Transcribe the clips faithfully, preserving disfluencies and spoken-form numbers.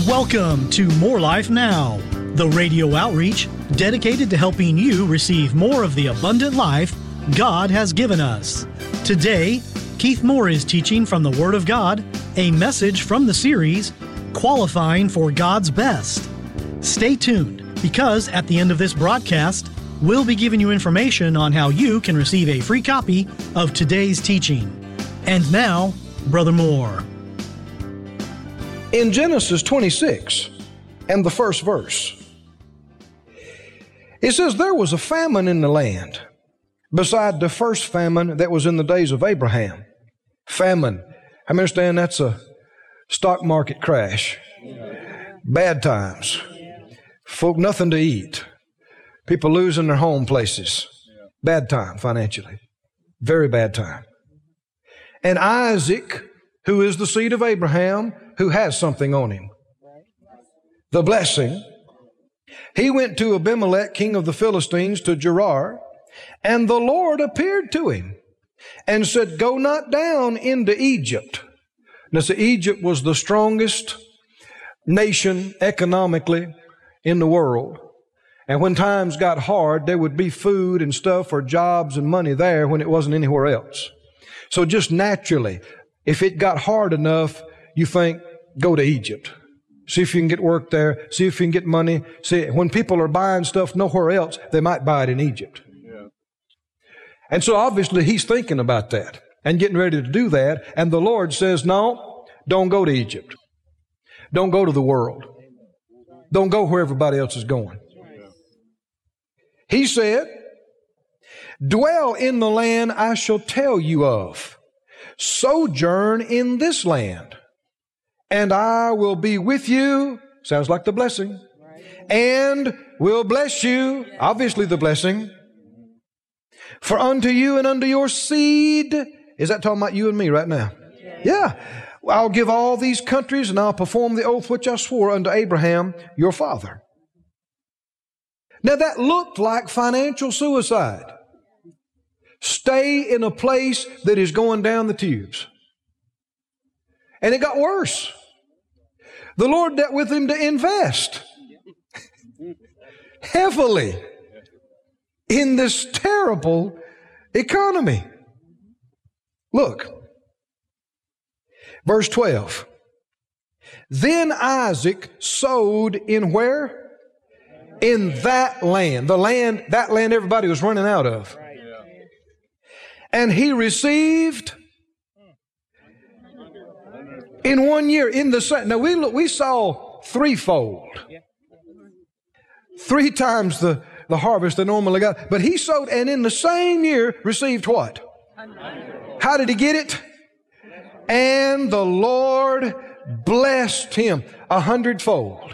Welcome to More Life Now, the radio outreach dedicated to helping you receive more of the abundant life God has given us. Today, Keith Moore is teaching from the Word of God, a message from the series, Qualifying for God's Best. Stay tuned, because at the end of this broadcast, we'll be giving you information on how you can receive a free copy of today's teaching. And now, Brother Moore. In Genesis twenty-six and the first verse, it says, there was a famine in the land beside the first famine that was in the days of Abraham. Famine. I understand that's a stock market crash. Bad times. Folk, nothing to eat. People losing their home places. Bad time financially. Very bad time. And Isaac, who is the seed of Abraham, who has something on him, the blessing, he went to Abimelech, king of the Philistines, to Gerar, and the Lord appeared to him and said, go not down into Egypt. Now, so Egypt was the strongest nation economically in the world. And when times got hard, there would be food and stuff or jobs and money there when it wasn't anywhere else. So just naturally, if it got hard enough, you think, go to Egypt. See if you can get work there. See if you can get money. See, when people are buying stuff nowhere else, they might buy it in Egypt. Yeah. And so obviously he's thinking about that and getting ready to do that. And the Lord says, no, don't go to Egypt. Don't go to the world. Don't go where everybody else is going. He said, dwell in the land I shall tell you of. Sojourn in this land, and I will be with you. Sounds like the blessing. And will bless you. Obviously the blessing. For unto you and unto your seed. Is that talking about you and me right now? Yeah. I'll give all these countries, and I'll perform the oath which I swore unto Abraham, your father. Now that looked like financial suicide. Stay in a place that is going down the tubes. And it got worse. The Lord dealt with him to invest heavily in this terrible economy. Look, verse twelve. Then Isaac sowed in where? In that land. The land, that land everybody was running out of. And he received in one year, in the same. Now we look, we saw threefold, three times the, the harvest they normally got. But he sowed, and in the same year received what? How did he get it? And the Lord blessed him a hundredfold.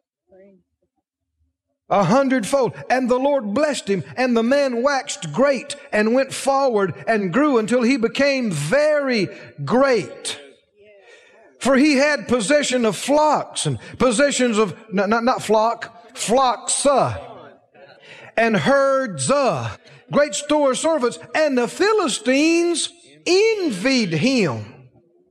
A hundredfold. And the Lord blessed him, and the man waxed great and went forward and grew until he became very great. For he had possession of flocks and possessions of, not, not, not flock, flocks, uh, and herds, uh, great store of servants, and the Philistines envied him.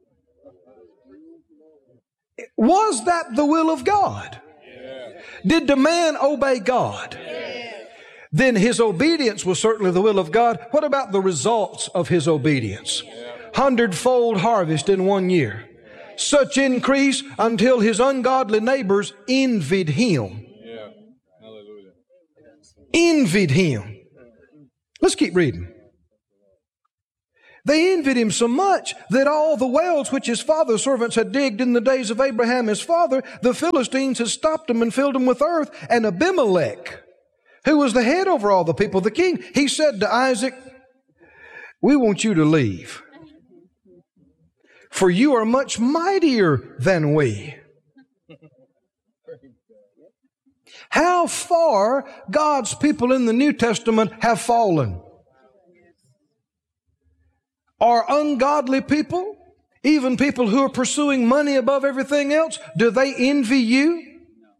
Was that the will of God? Did the man obey God? Yes. Then his obedience was certainly the will of God. What about the results of his obedience? Yeah. Hundredfold harvest in one year. Yeah. Such increase until his ungodly neighbors envied him. Yeah. Hallelujah. Envied him. Let's keep reading. They envied him so much that all the wells which his father's servants had digged in the days of Abraham his father, the Philistines had stopped them and filled them with earth. And Abimelech, who was the head over all the people, the king, he said to Isaac, we want you to leave, for you are much mightier than we. How far God's people in the New Testament have fallen. Are ungodly people, even people who are pursuing money above everything else, do they envy you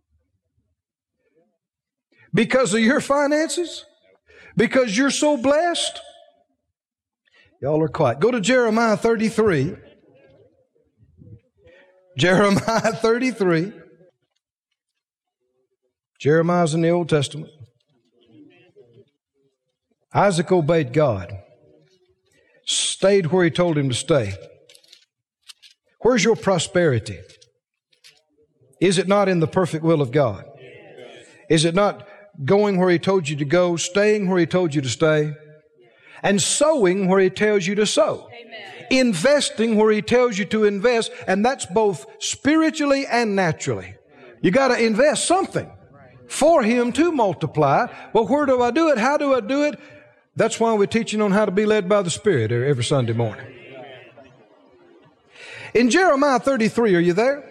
because of your finances? Because you're so blessed? Y'all are quiet. Go to Jeremiah thirty-three. Jeremiah thirty-three. Jeremiah's in the Old Testament. Isaac obeyed God. Stayed where he told him to stay. Where's your prosperity? Is it not in the perfect will of God? Is it not going where he told you to go, staying where he told you to stay, and sowing where he tells you to sow? Amen. Investing where he tells you to invest, and that's both spiritually and naturally. You got to invest something for him to multiply. Well, where do I do it? How do I do it? That's why we're teaching on how to be led by the Spirit every Sunday morning. In Jeremiah thirty-three, are you there?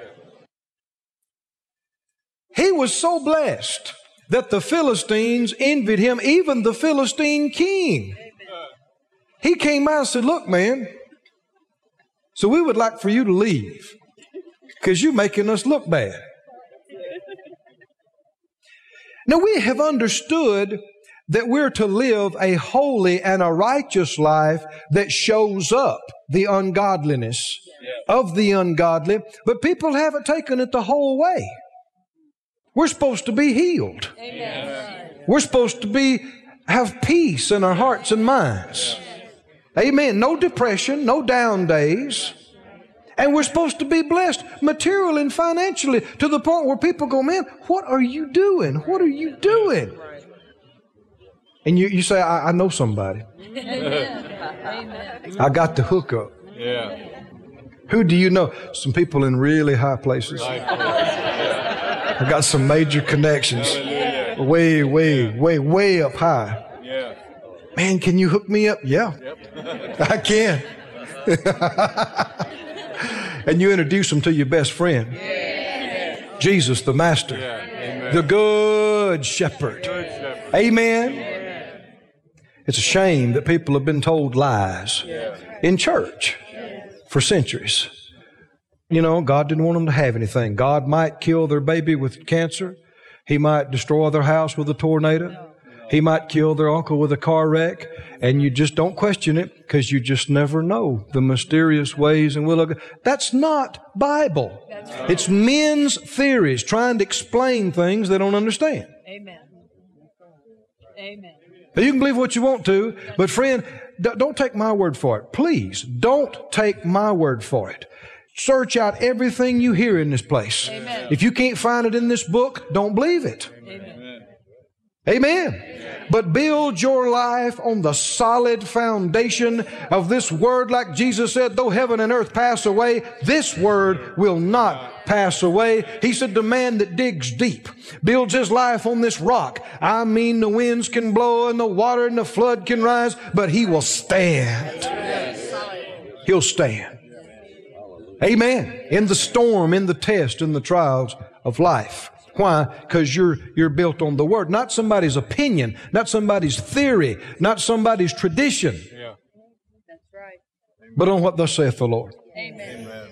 He was so blessed that the Philistines envied him, even the Philistine king. He came out and said, look, man, so we would like for you to leave because you're making us look bad. Now, we have understood that we're to live a holy and a righteous life that shows up the ungodliness of the ungodly, but people haven't taken it the whole way. We're supposed to be healed. Amen. We're supposed to be have peace in our hearts and minds. Amen. No depression, no down days. And we're supposed to be blessed materially and financially to the point where people go, man, what are you doing? What are you doing? And you, you say, I, I know somebody. I got the hookup. Yeah. Who do you know? Some people in really high places. I got some major connections. Way, way, way, way up high. Yeah. Man, can you hook me up? Yeah. Yep. I can. And you introduce them to your best friend. Yeah. Jesus, the Master. Yeah. The Good Shepherd. Good Shepherd. Amen. Yeah. It's a shame that people have been told lies yeah. in church yeah. for centuries. You know, God didn't want them to have anything. God might kill their baby with cancer. He might destroy their house with a tornado. He might kill their uncle with a car wreck. And you just don't question it because you just never know the mysterious ways and will of God. That's not Bible. It's men's theories trying to explain things they don't understand. Amen. Amen. Now, you can believe what you want to, but friend, don't take my word for it. Please, don't take my word for it. Search out everything you hear in this place. Amen. If you can't find it in this book, don't believe it. Amen. Amen. Amen. But build your life on the solid foundation of this word. Like Jesus said, though heaven and earth pass away, this word will not pass away. He said, the man that digs deep builds his life on this rock. I mean, the winds can blow and the water and the flood can rise, but he will stand. He'll stand. Amen. In the storm, in the test, in the trials of life. Why? Because you're you're built on the Word. Not somebody's opinion, not somebody's theory, not somebody's tradition. Yeah. That's right. But on what thus saith the Lord. Amen. Amen.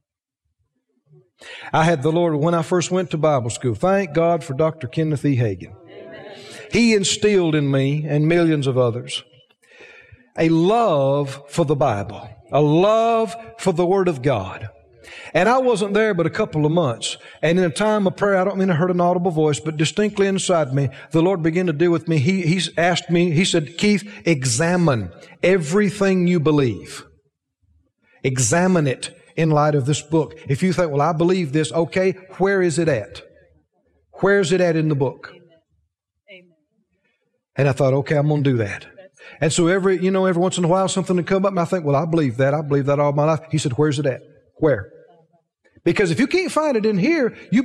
I had the Lord when I first went to Bible school. Thank God for Doctor Kenneth E. Hagin. Amen. He instilled in me and millions of others a love for the Bible. A love for the Word of God. And I wasn't there but a couple of months. And in a time of prayer, I don't mean I heard an audible voice, but distinctly inside me, the Lord began to deal with me. He, he's asked me, He said, Keith, examine everything you believe. Examine it in light of this book. If you think, well, I believe this, okay, where is it at? Where is it at in the book? Amen. And I thought, okay, I'm going to do that. And so every, you know, every once in a while something would come up and I think, well, I believe that. I believe that all my life. He said, where's it at? Where? Because if you can't find it in here, you